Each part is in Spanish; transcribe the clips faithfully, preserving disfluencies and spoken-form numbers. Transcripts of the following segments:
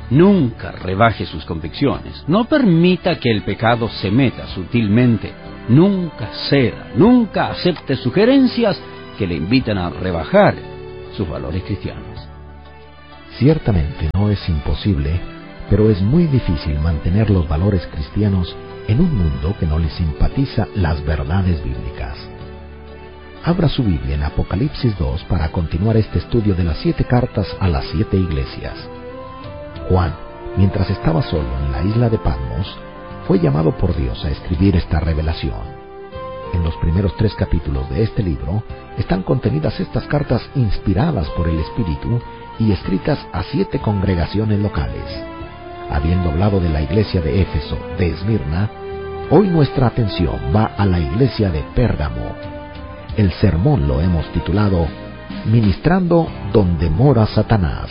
Nunca rebaje sus convicciones. No permita que el pecado se meta sutilmente. Nunca ceda, nunca acepte sugerencias que le invitan a rebajar sus valores cristianos. Ciertamente no es imposible, pero es muy difícil mantener los valores cristianos en un mundo que no le simpatiza las verdades bíblicas. Abra su Biblia en Apocalipsis dos para continuar este estudio de las siete cartas a las siete iglesias. Juan, mientras estaba solo en la isla de Patmos, fue llamado por Dios a escribir esta revelación. En los primeros tres capítulos de este libro están contenidas estas cartas inspiradas por el Espíritu y escritas a siete congregaciones locales. Habiendo hablado de la iglesia de Éfeso, de Esmirna, hoy nuestra atención va a la iglesia de Pérgamo. El sermón lo hemos titulado Ministrando donde mora Satanás.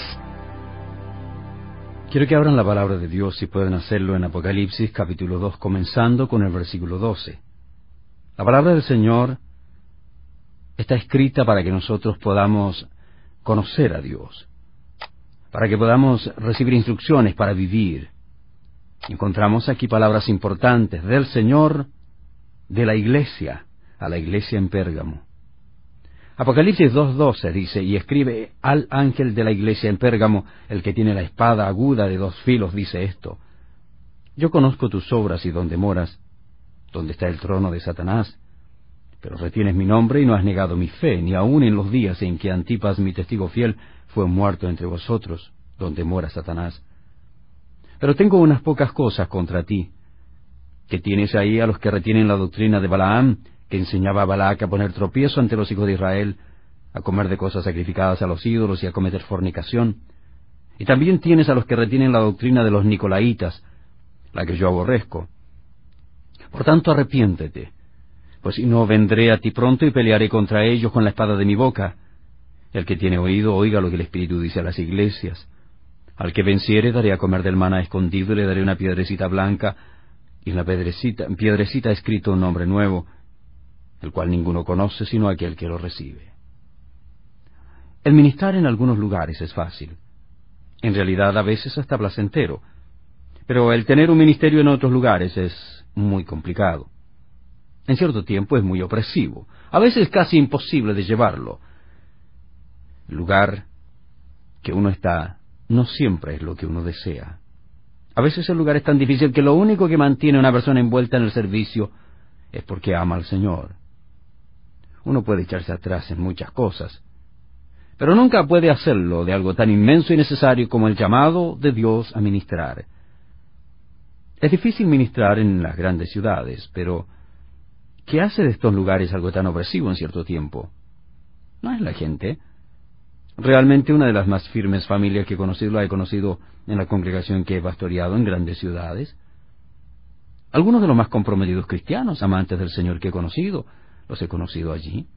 Quiero que abran la palabra de Dios, si pueden hacerlo, en Apocalipsis capítulo dos, comenzando con el versículo doce. La palabra del Señor está escrita para que nosotros podamos conocer a Dios, para que podamos recibir instrucciones para vivir. Encontramos aquí palabras importantes del Señor, de la iglesia, a la iglesia en Pérgamo. Apocalipsis dos doce dice, y escribe al ángel de la iglesia en Pérgamo, el que tiene la espada aguda de dos filos, dice esto: yo conozco tus obras y donde moras, donde está el trono de Satanás, pero retienes mi nombre y no has negado mi fe, ni aun en los días en que Antipas, mi testigo fiel, fue muerto entre vosotros, donde mora Satanás. Pero tengo unas pocas cosas contra ti, que tienes ahí a los que retienen la doctrina de Balaam, que enseñaba a Balac a poner tropiezo ante los hijos de Israel, a comer de cosas sacrificadas a los ídolos y a cometer fornicación. Y también tienes a los que retienen la doctrina de los nicolaitas, la que yo aborrezco. Por tanto, arrepiéntete, pues si no, vendré a ti pronto y pelearé contra ellos con la espada de mi boca. El que tiene oído, oiga lo que el Espíritu dice a las iglesias. Al que venciere, daré a comer del maná escondido, y le daré una piedrecita blanca, y en la piedrecita, piedrecita escrito un nombre nuevo, el cual ninguno conoce sino aquel que lo recibe. El ministrar en algunos lugares es fácil, en realidad a veces hasta placentero, pero el tener un ministerio en otros lugares es muy complicado. En cierto tiempo es muy opresivo, a veces casi imposible de llevarlo. El lugar que uno está no siempre es lo que uno desea. A veces el lugar es tan difícil que lo único que mantiene a una persona envuelta en el servicio es porque ama al Señor. Uno puede echarse atrás en muchas cosas, pero nunca puede hacerlo de algo tan inmenso y necesario como el llamado de Dios a ministrar. Es difícil ministrar en las grandes ciudades, pero ¿qué hace de estos lugares algo tan opresivo en cierto tiempo? No es la gente. Realmente una de las más firmes familias que he conocido la he conocido en la congregación que he pastoreado en grandes ciudades. Algunos de los más comprometidos cristianos, amantes del Señor que he conocido, los he conocido allí.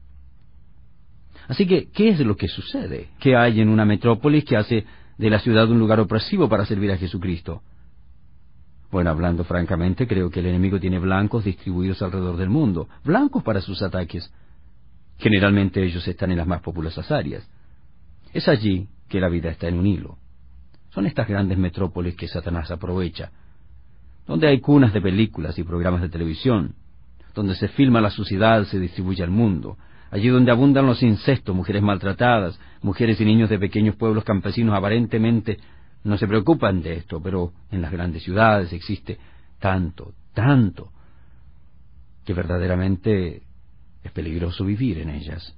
Así que, ¿qué es lo que sucede? ¿Qué hay en una metrópolis que hace de la ciudad un lugar opresivo para servir a Jesucristo? Bueno, hablando francamente, creo que el enemigo tiene blancos distribuidos alrededor del mundo, blancos para sus ataques. Generalmente ellos están en las más populosas áreas. Es allí que la vida está en un hilo. Son estas grandes metrópolis que Satanás aprovecha, donde hay cunas de películas y programas de televisión, donde se filma la suciedad, se distribuye al mundo, allí donde abundan los incestos, mujeres maltratadas, mujeres y niños de pequeños pueblos campesinos aparentemente no se preocupan de esto, pero en las grandes ciudades existe tanto, tanto, que verdaderamente es peligroso vivir en ellas.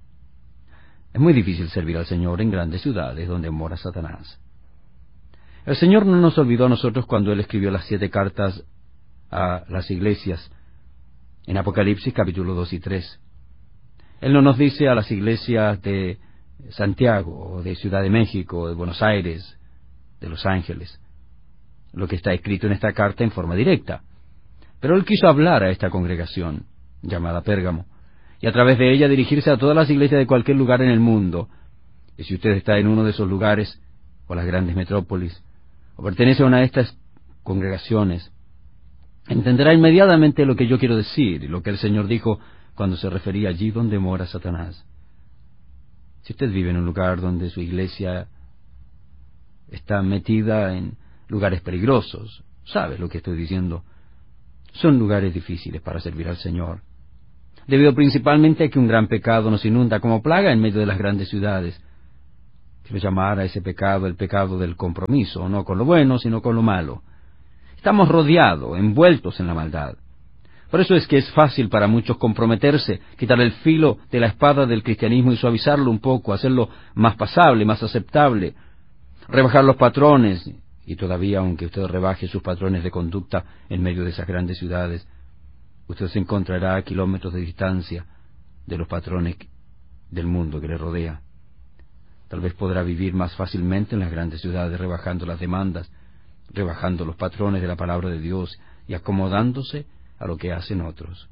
Es muy difícil servir al Señor en grandes ciudades donde mora Satanás. El Señor no nos olvidó a nosotros cuando Él escribió las siete cartas a las iglesias en Apocalipsis capítulo dos y tres. Él no nos dice a las iglesias de Santiago, o de Ciudad de México, o de Buenos Aires, de Los Ángeles, lo que está escrito en esta carta en forma directa. Pero Él quiso hablar a esta congregación, llamada Pérgamo, y a través de ella dirigirse a todas las iglesias de cualquier lugar en el mundo. Y si usted está en uno de esos lugares, o las grandes metrópolis, o pertenece a una de estas congregaciones, entenderá inmediatamente lo que yo quiero decir, y lo que el Señor dijo cuando se refería allí donde mora Satanás. Si usted vive en un lugar donde su iglesia es está metida en lugares peligrosos. ¿Sabes lo que estoy diciendo? Son lugares difíciles para servir al Señor, debido principalmente a que un gran pecado nos inunda como plaga en medio de las grandes ciudades. Quiero llamar a ese pecado el pecado del compromiso, no con lo bueno, sino con lo malo. Estamos rodeados, envueltos en la maldad. Por eso es que es fácil para muchos comprometerse, quitar el filo de la espada del cristianismo y suavizarlo un poco, hacerlo más pasable, más aceptable, rebajar los patrones, y todavía, aunque usted rebaje sus patrones de conducta en medio de esas grandes ciudades, usted se encontrará a kilómetros de distancia de los patrones del mundo que le rodea. Tal vez podrá vivir más fácilmente en las grandes ciudades, rebajando las demandas, rebajando los patrones de la palabra de Dios y acomodándose a lo que hacen otros.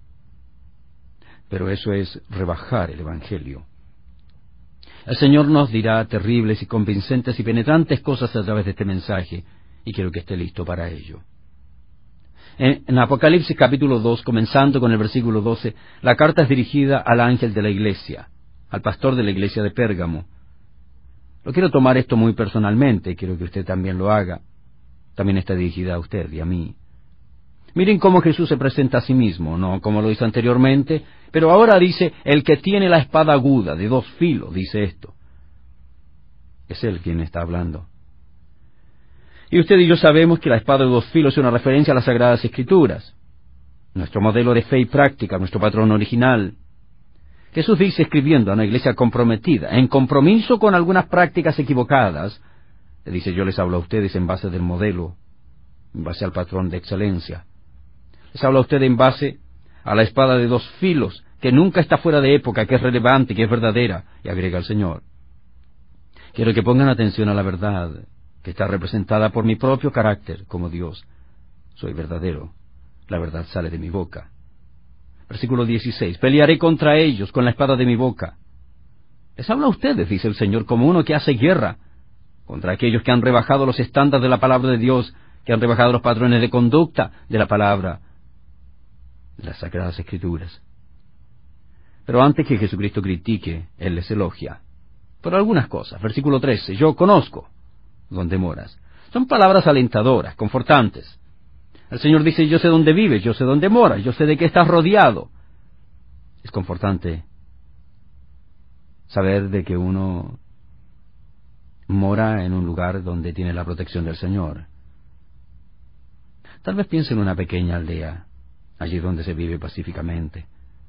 Pero eso es rebajar el Evangelio. El Señor nos dirá terribles y convincentes y penetrantes cosas a través de este mensaje, y quiero que esté listo para ello. En, en Apocalipsis capítulo dos, comenzando con el versículo doce, la carta es dirigida al ángel de la iglesia, al pastor de la iglesia de Pérgamo. Lo quiero tomar esto muy personalmente, quiero que usted también lo haga. También está dirigida a usted y a mí. Miren cómo Jesús se presenta a sí mismo, no como lo hizo anteriormente, pero ahora dice, el que tiene la espada aguda, de dos filos, dice esto. Es Él quien está hablando. Y usted y yo sabemos que la espada de dos filos es una referencia a las Sagradas Escrituras, nuestro modelo de fe y práctica, nuestro patrón original. Jesús dice, escribiendo a una iglesia comprometida, en compromiso con algunas prácticas equivocadas, le dice, yo les hablo a ustedes en base del modelo, en base al patrón de excelencia. Les hablo a ustedes en base a la espada de dos filos, que nunca está fuera de época, que es relevante, que es verdadera, y agrega el Señor. Quiero que pongan atención a la verdad, que está representada por mi propio carácter como Dios. Soy verdadero, la verdad sale de mi boca. Versículo dieciséis, pelearé contra ellos con la espada de mi boca. Les hablo a ustedes, dice el Señor, como uno que hace guerra contra aquellos que han rebajado los estándares de la palabra de Dios, que han rebajado los patrones de conducta de la palabra de las Sagradas Escrituras. Pero antes que Jesucristo critique, Él les elogia por algunas cosas. Versículo trece, yo conozco dónde moras. Son palabras alentadoras, confortantes. El Señor dice, yo sé dónde vives, yo sé dónde moras, yo sé de qué estás rodeado. Es confortante saber de que uno mora en un lugar donde tiene la protección del Señor. Tal vez piense en una pequeña aldea, allí donde se vive pacíficamente.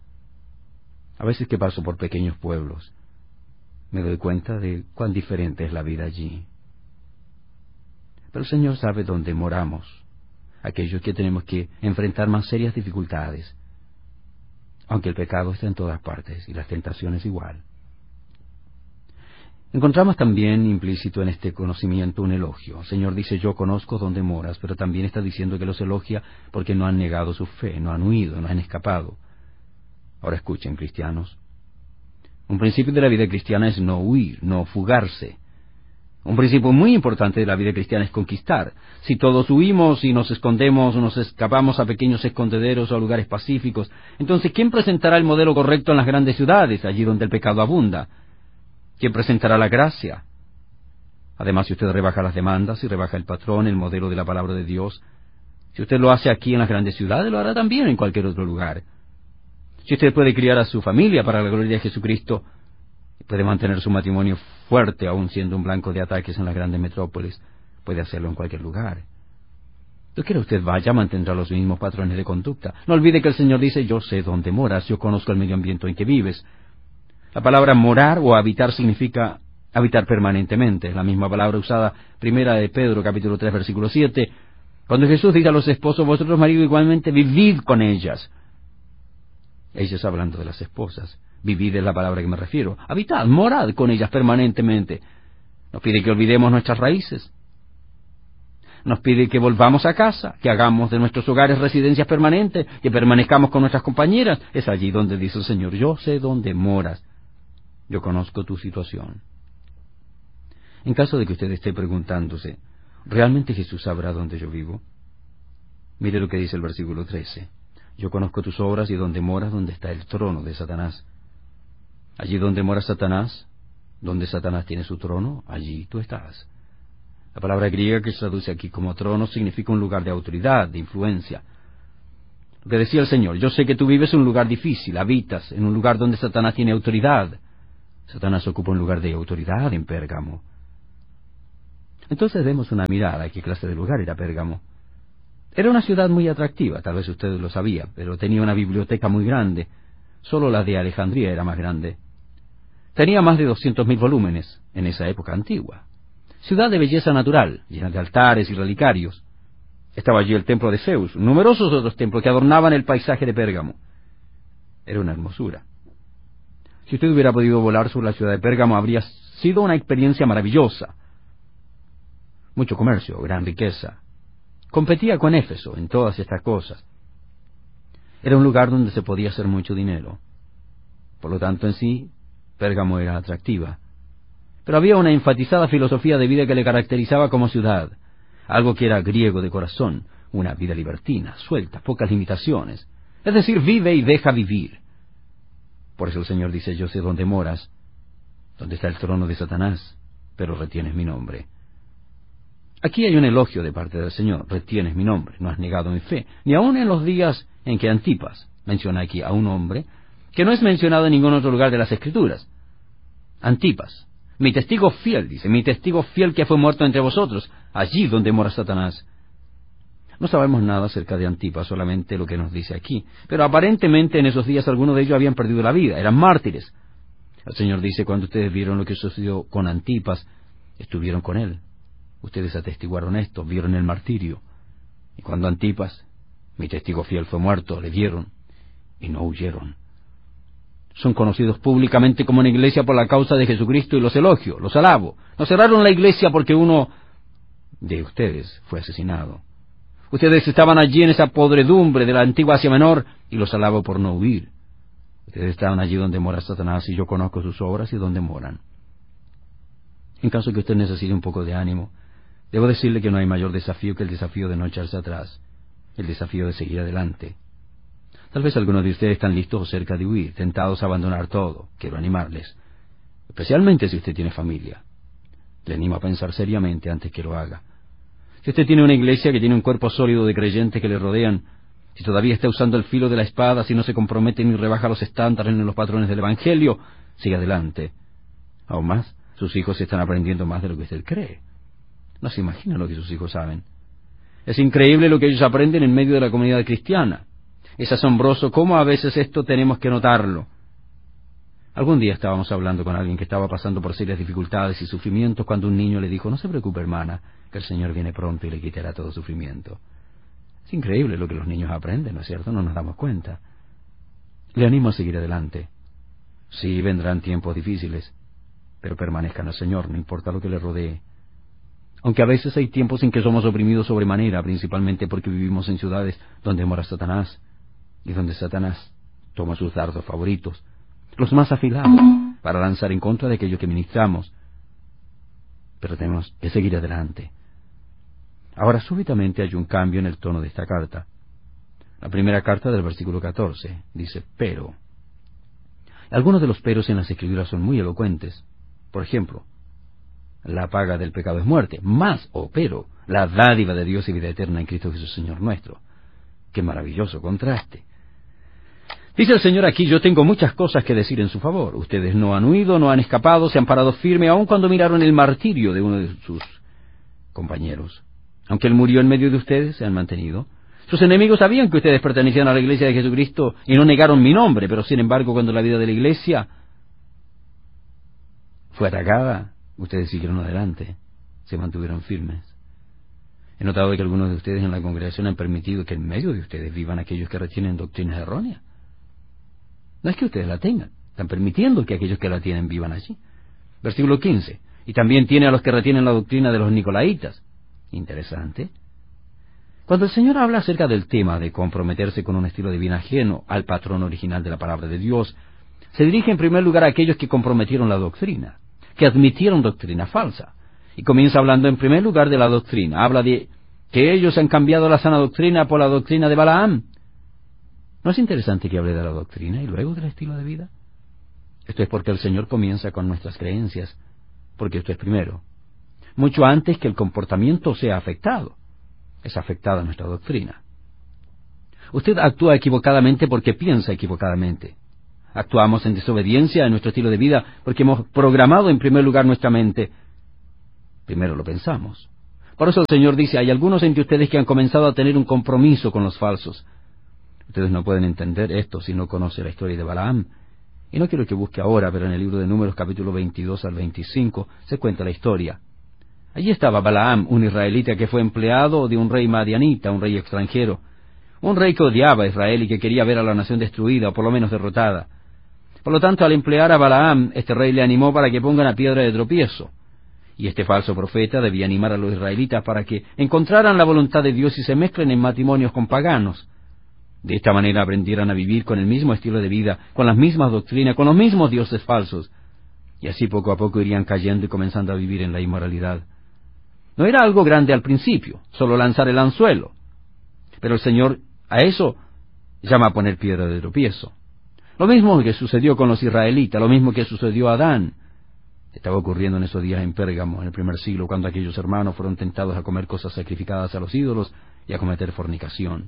A veces que paso por pequeños pueblos, me doy cuenta de cuán diferente es la vida allí. Pero el Señor sabe dónde moramos, aquellos que tenemos que enfrentar más serias dificultades, aunque el pecado está en todas partes y las tentaciones igual. Encontramos también implícito en este conocimiento un elogio. El Señor dice, yo conozco dónde moras, pero también está diciendo que los elogia porque no han negado su fe, no han huido, no han escapado. Ahora escuchen, cristianos. Un principio de la vida cristiana es no huir, no fugarse. Un principio muy importante de la vida cristiana es conquistar. Si todos huimos y nos escondemos o nos escapamos a pequeños escondederos o a lugares pacíficos, entonces ¿quién presentará el modelo correcto en las grandes ciudades, allí donde el pecado abunda? ¿Quién presentará la gracia? Además, si usted rebaja las demandas y rebaja el patrón, el modelo de la palabra de Dios, si usted lo hace aquí en las grandes ciudades, lo hará también en cualquier otro lugar. Si usted puede criar a su familia para la gloria de Jesucristo, puede mantener su matrimonio fuerte, aun siendo un blanco de ataques en las grandes metrópolis, puede hacerlo en cualquier lugar. Yo quiero que usted vaya, mantendrá los mismos patrones de conducta. No olvide que el Señor dice, yo sé dónde moras, yo conozco el medio ambiente en que vives. La palabra morar o habitar significa habitar permanentemente. Es la misma palabra usada primera de Pedro, capítulo tres, versículo siete. Cuando Jesús dice a los esposos, vosotros maridos igualmente vivid con ellas. Ellas hablando de las esposas. Vivid es la palabra que me refiero. Habitad, morad con ellas permanentemente. Nos pide que olvidemos nuestras raíces. Nos pide que volvamos a casa, que hagamos de nuestros hogares residencias permanentes, que permanezcamos con nuestras compañeras. Es allí donde dice el Señor, yo sé dónde moras. Yo conozco tu situación. En caso de que usted esté preguntándose, ¿realmente Jesús sabrá dónde yo vivo? Mire lo que dice el versículo trece. Yo conozco tus obras y dónde moras, donde está el trono de Satanás. Allí donde mora Satanás, donde Satanás tiene su trono, allí tú estás. La palabra griega que se traduce aquí como trono significa un lugar de autoridad, de influencia. Lo que decía el Señor: yo sé que tú vives en un lugar difícil, habitas en un lugar donde Satanás tiene autoridad. Satanás ocupa un lugar de autoridad en Pérgamo. Entonces demos una mirada a qué clase de lugar era Pérgamo. Era una ciudad muy atractiva, tal vez ustedes lo sabían, pero tenía una biblioteca muy grande. Solo la de Alejandría era más grande. Tenía más de doscientos mil volúmenes en esa época antigua. Ciudad de belleza natural, llena de altares y relicarios. Estaba allí el templo de Zeus, numerosos otros templos que adornaban el paisaje de Pérgamo. Era una hermosura. Si usted hubiera podido volar sobre la ciudad de Pérgamo, habría sido una experiencia maravillosa. Mucho comercio, gran riqueza. Competía con Éfeso en todas estas cosas. Era un lugar donde se podía hacer mucho dinero. Por lo tanto, en sí, Pérgamo era atractiva. Pero había una enfatizada filosofía de vida que le caracterizaba como ciudad, algo que era griego de corazón, una vida libertina, suelta, pocas limitaciones. Es decir, vive y deja vivir. Por eso el Señor dice: yo sé dónde moras, dónde está el trono de Satanás, pero retienes mi nombre. Aquí hay un elogio de parte del Señor: retienes mi nombre, no has negado mi fe, ni aun en los días en que Antipas menciona aquí a un hombre que no es mencionado en ningún otro lugar de las Escrituras. Antipas, mi testigo fiel, dice, mi testigo fiel que fue muerto entre vosotros, allí donde mora Satanás. No sabemos nada acerca de Antipas, solamente lo que nos dice aquí, pero aparentemente en esos días algunos de ellos habían perdido la vida, eran mártires. El Señor dice: cuando ustedes vieron lo que sucedió con Antipas, estuvieron con él. Ustedes atestiguaron esto, vieron el martirio. Y cuando Antipas, mi testigo fiel, fue muerto, le vieron y no huyeron. Son conocidos públicamente como una iglesia por la causa de Jesucristo y los elogio, los alabo. No cerraron la iglesia porque uno de ustedes fue asesinado. Ustedes estaban allí en esa podredumbre de la antigua Asia Menor y los alabo por no huir. Ustedes estaban allí donde mora Satanás y yo conozco sus obras y donde moran. En caso que usted necesite un poco de ánimo, debo decirle que no hay mayor desafío que el desafío de no echarse atrás, el desafío de seguir adelante. Tal vez algunos de ustedes están listos o cerca de huir, tentados a abandonar todo. Quiero animarles, especialmente si usted tiene familia. Le animo a pensar seriamente antes que lo haga. Si usted tiene una iglesia que tiene un cuerpo sólido de creyentes que le rodean, si todavía está usando el filo de la espada, si no se compromete ni rebaja los estándares ni los patrones del Evangelio, siga adelante. Aún más, sus hijos están aprendiendo más de lo que usted cree. No se imagina lo que sus hijos saben. Es increíble lo que ellos aprenden en medio de la comunidad cristiana. Es asombroso cómo a veces esto tenemos que notarlo. Algún día estábamos hablando con alguien que estaba pasando por serias dificultades y sufrimientos cuando un niño le dijo: no se preocupe, hermana, que el Señor viene pronto y le quitará todo sufrimiento. Es increíble lo que los niños aprenden, ¿no es cierto? No nos damos cuenta. Le animo a seguir adelante. Sí, vendrán tiempos difíciles, pero permanezcan al Señor, no importa lo que le rodee. Aunque a veces hay tiempos en que somos oprimidos sobremanera, principalmente porque vivimos en ciudades donde mora Satanás, y donde Satanás toma sus dardos favoritos, los más afilados, para lanzar en contra de aquello que ministramos. Pero tenemos que seguir adelante. Ahora súbitamente hay un cambio en el tono de esta carta. La primera carta del versículo catorce dice: pero. Algunos de los peros en las Escrituras son muy elocuentes. Por ejemplo, la paga del pecado es muerte, más o pero, la dádiva de Dios y vida eterna en Cristo Jesús Señor nuestro. ¡Qué maravilloso contraste! Dice el Señor aquí: yo tengo muchas cosas que decir en su favor. Ustedes no han huido, no han escapado, se han parado firme, aun cuando miraron el martirio de uno de sus compañeros. Aunque él murió en medio de ustedes, se han mantenido. Sus enemigos sabían que ustedes pertenecían a la iglesia de Jesucristo y no negaron mi nombre, pero sin embargo, cuando la vida de la iglesia fue atacada, ustedes siguieron adelante, se mantuvieron firmes. He notado que algunos de ustedes en la congregación han permitido que en medio de ustedes vivan aquellos que retienen doctrinas erróneas. No es que ustedes la tengan, están permitiendo que aquellos que la tienen vivan allí. Versículo quince. Y también tiene a los que retienen la doctrina de los nicolaitas. Interesante. Cuando el Señor habla acerca del tema de comprometerse con un estilo de vida ajeno al patrón original de la palabra de Dios, se dirige en primer lugar a aquellos que comprometieron la doctrina, que admitieron doctrina falsa. Y comienza hablando en primer lugar de la doctrina. Habla de que ellos han cambiado la sana doctrina por la doctrina de Balaam. ¿No es interesante que hable de la doctrina y luego del estilo de vida? Esto es porque el Señor comienza con nuestras creencias, porque esto es primero. mucho antes que el comportamiento sea afectado. Es afectada nuestra doctrina. Usted actúa equivocadamente porque piensa equivocadamente. Actuamos en desobediencia a nuestro estilo de vida porque hemos programado en primer lugar nuestra mente. Primero lo pensamos. Por eso el Señor dice, hay algunos entre ustedes que han comenzado a tener un compromiso con los falsos. Ustedes no pueden entender esto si no conocen la historia de Balaam. Y no quiero que busque ahora, pero en el libro de Números capítulo veintidós al veinticinco se cuenta la historia. Allí estaba Balaam, un israelita que fue empleado de un rey madianita, un rey extranjero. Un rey que odiaba a Israel y que quería ver a la nación destruida o por lo menos derrotada. Por lo tanto, al emplear a Balaam, este rey le animó para que ponga una piedra de tropiezo. Y este falso profeta debía animar a los israelitas para que encontraran la voluntad de Dios y se mezclen en matrimonios con paganos. De esta manera aprendieran a vivir con el mismo estilo de vida, con las mismas doctrinas, con los mismos dioses falsos. Y así poco a poco irían cayendo y comenzando a vivir en la inmoralidad. No era algo grande al principio, solo lanzar el anzuelo. Pero el Señor a eso llama a poner piedra de tropiezo. Lo mismo que sucedió con los israelitas, lo mismo que sucedió a Adán. Estaba ocurriendo en esos días en Pérgamo, en el primer siglo, cuando aquellos hermanos fueron tentados a comer cosas sacrificadas a los ídolos y a cometer fornicación.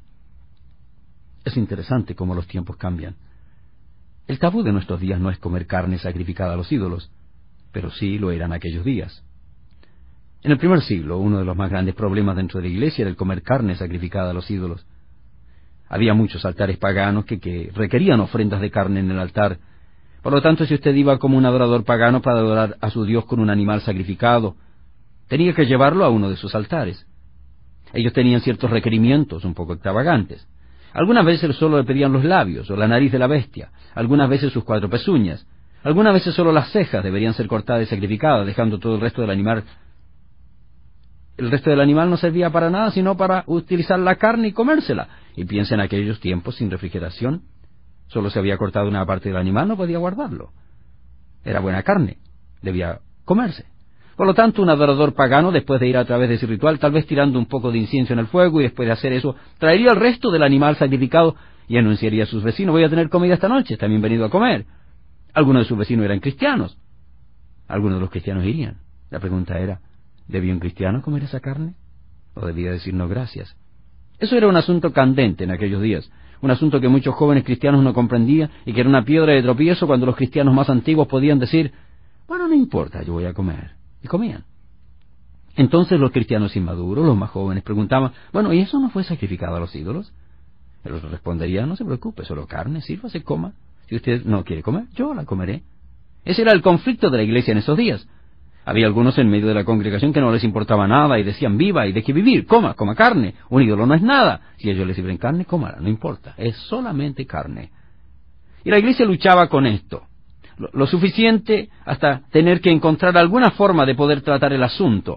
Es interesante cómo los tiempos cambian. El tabú de nuestros días no es comer carne sacrificada a los ídolos, pero sí lo eran aquellos días. En el primer siglo, uno de los más grandes problemas dentro de la iglesia era el comer carne sacrificada a los ídolos. Había muchos altares paganos que, que requerían ofrendas de carne en el altar. Por lo tanto, si usted iba como un adorador pagano para adorar a su Dios con un animal sacrificado, tenía que llevarlo a uno de sus altares. Ellos tenían ciertos requerimientos un poco extravagantes. Algunas veces solo le pedían los labios o la nariz de la bestia, algunas veces sus cuatro pezuñas, algunas veces solo las cejas deberían ser cortadas y sacrificadas, dejando todo el resto del animal. El resto del animal no servía para nada, sino para utilizar la carne y comérsela. Y piensa en aquellos tiempos sin refrigeración. Solo se había cortado una parte del animal, no podía guardarlo. Era buena carne, debía comerse. Por lo tanto, un adorador pagano, después de ir a través de ese ritual, tal vez tirando un poco de incienso en el fuego, y después de hacer eso, traería el resto del animal sacrificado y anunciaría a sus vecinos, voy a tener comida esta noche, están bienvenidos a comer. Algunos de sus vecinos eran cristianos. Algunos de los cristianos irían. La pregunta era, ¿debía un cristiano comer esa carne? ¿O debía decir no gracias? Eso era un asunto candente en aquellos días, un asunto que muchos jóvenes cristianos no comprendían y que era una piedra de tropiezo cuando los cristianos más antiguos podían decir, bueno, no importa, yo voy a comer. Y comían. Entonces los cristianos inmaduros, los más jóvenes, preguntaban, bueno, ¿y eso no fue sacrificado a los ídolos? Él les respondería, no se preocupe, solo carne, sírvase, coma. Si usted no quiere comer, yo la comeré. Ese era el conflicto de la iglesia en esos días. Había algunos en medio de la congregación que no les importaba nada y decían, viva y deje vivir, coma, coma carne. Un ídolo no es nada. Si ellos les sirven carne, cómala, no importa, es solamente carne. Y la iglesia luchaba con esto. Lo, lo suficiente hasta tener que encontrar alguna forma de poder tratar el asunto.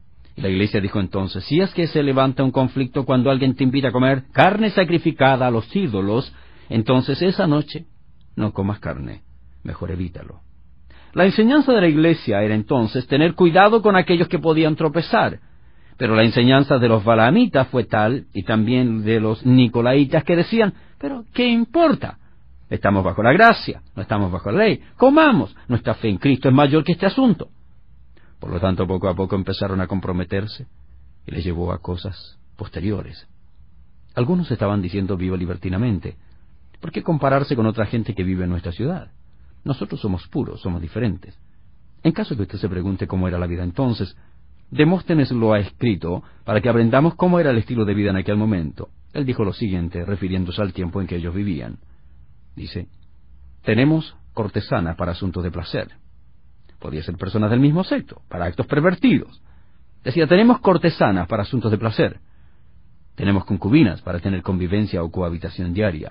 Y la iglesia dijo entonces, si es que se levanta un conflicto cuando alguien te invita a comer carne sacrificada a los ídolos, entonces esa noche no comas carne, mejor evítalo. La enseñanza de la iglesia era entonces tener cuidado con aquellos que podían tropezar, pero la enseñanza de los balaamitas fue tal, y también de los nicolaitas, que decían, pero ¿qué importa? Estamos bajo la gracia, no estamos bajo la ley, comamos, nuestra fe en Cristo es mayor que este asunto. Por lo tanto, poco a poco empezaron a comprometerse, y les llevó a cosas posteriores. Algunos estaban diciendo viva libertinamente, ¿por qué compararse con otra gente que vive en nuestra ciudad? Nosotros somos puros, somos diferentes. En caso que usted se pregunte cómo era la vida entonces, Demóstenes lo ha escrito para que aprendamos cómo era el estilo de vida en aquel momento. Él dijo lo siguiente, refiriéndose al tiempo en que ellos vivían. Dice, tenemos cortesanas para asuntos de placer. Podía ser personas del mismo sexo, para actos pervertidos. Decía, tenemos cortesanas para asuntos de placer. Tenemos concubinas para tener convivencia o cohabitación diaria.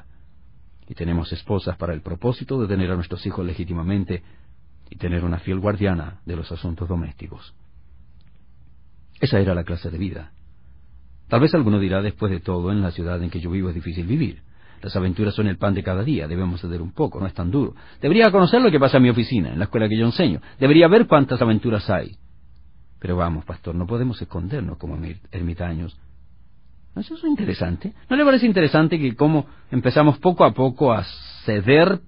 Y tenemos esposas para el propósito de tener a nuestros hijos legítimamente y tener una fiel guardiana de los asuntos domésticos. Esa era la clase de vida. Tal vez alguno dirá, después de todo, en la ciudad en que yo vivo es difícil vivir. Las aventuras son el pan de cada día, debemos ceder un poco, no es tan duro. Debería conocer lo que pasa en mi oficina, en la escuela que yo enseño. Debería ver cuántas aventuras hay. Pero vamos, pastor, no podemos escondernos como ermitaños. ¿No es eso interesante? ¿No le parece interesante que cómo empezamos poco a poco a ceder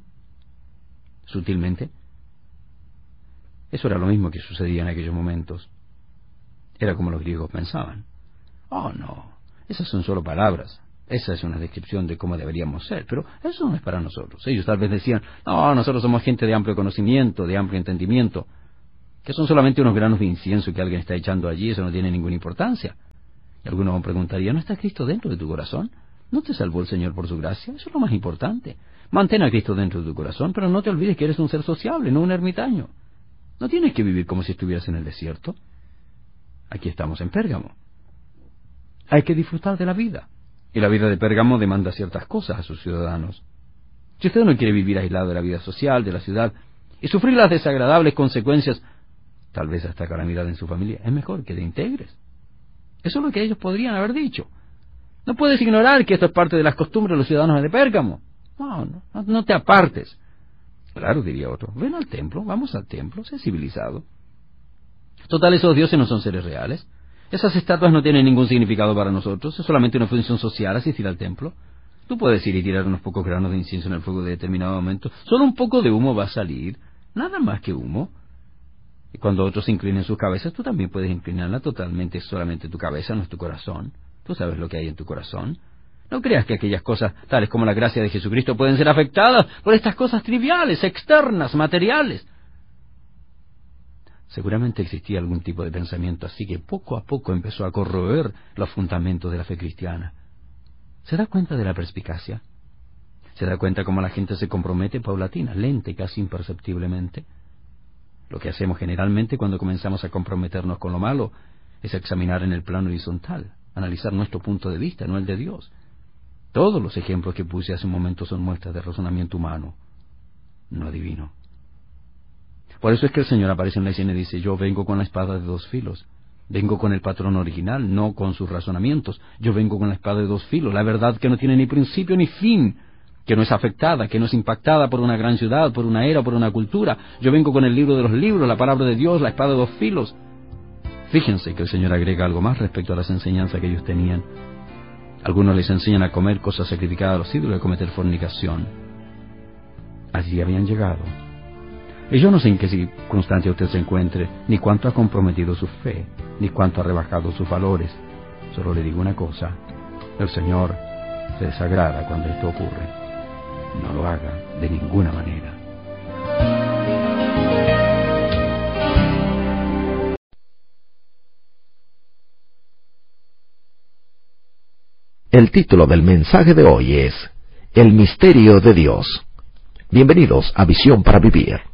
sutilmente? Eso era lo mismo que sucedía en aquellos momentos. Era como los griegos pensaban. Oh, no, esas son solo palabras. Esa es una descripción de cómo deberíamos ser, pero eso no es para nosotros. Ellos tal vez decían, no, nosotros somos gente de amplio conocimiento, de amplio entendimiento, que son solamente unos granos de incienso que alguien está echando allí, eso no tiene ninguna importancia. Y algunos preguntarían, ¿no está Cristo dentro de tu corazón? ¿No te salvó el Señor por su gracia? Eso es lo más importante. Mantén a Cristo dentro de tu corazón, pero no te olvides que eres un ser sociable, no un ermitaño. No tienes que vivir como si estuvieras en el desierto. Aquí estamos en Pérgamo. Hay que disfrutar de la vida. Y la vida de Pérgamo demanda ciertas cosas a sus ciudadanos. Si usted no quiere vivir aislado de la vida social, de la ciudad, y sufrir las desagradables consecuencias, tal vez hasta calamidad en su familia, es mejor que te integres. Eso es lo que ellos podrían haber dicho. No puedes ignorar que esto es parte de las costumbres de los ciudadanos de Pérgamo. No, no, no te apartes. Claro, diría otro, ven al templo, vamos al templo, sé civilizado. Total, esos dioses no son seres reales. Esas estatuas no tienen ningún significado para nosotros, es solamente una función social asistir al templo. Tú puedes ir y tirar unos pocos granos de incienso en el fuego de determinado momento, solo un poco de humo va a salir, nada más que humo. Y cuando otros inclinen sus cabezas, tú también puedes inclinarla totalmente, solamente tu cabeza, no es tu corazón. Tú sabes lo que hay en tu corazón. No creas que aquellas cosas, tales como la gracia de Jesucristo, pueden ser afectadas por estas cosas triviales, externas, materiales. Seguramente existía algún tipo de pensamiento así que poco a poco empezó a corroer los fundamentos de la fe cristiana. ¿Se da cuenta de la perspicacia? ¿Se da cuenta cómo la gente se compromete paulatina, lenta y casi imperceptiblemente? Lo que hacemos generalmente cuando comenzamos a comprometernos con lo malo es examinar en el plano horizontal, analizar nuestro punto de vista, no el de Dios. Todos los ejemplos que puse hace un momento son muestras de razonamiento humano, no divino. Por eso es que el Señor aparece en la escena y dice, yo vengo con la espada de dos filos. Vengo con el patrón original, no con sus razonamientos. Yo vengo con la espada de dos filos, la verdad que no tiene ni principio ni fin, que no es afectada, que no es impactada por una gran ciudad, por una era, por una cultura. Yo vengo con el libro de los libros, la palabra de Dios, la espada de dos filos. Fíjense que el Señor agrega algo más respecto a las enseñanzas que ellos tenían. Algunos les enseñan a comer cosas sacrificadas a los ídolos y a cometer fornicación. Allí habían llegado. Y yo no sé en qué circunstancia usted se encuentre, ni cuánto ha comprometido su fe, ni cuánto ha rebajado sus valores. Solo le digo una cosa, el Señor se desagrada cuando esto ocurre. No lo haga de ninguna manera. El título del mensaje de hoy es El misterio de Dios. Bienvenidos a Visión para Vivir.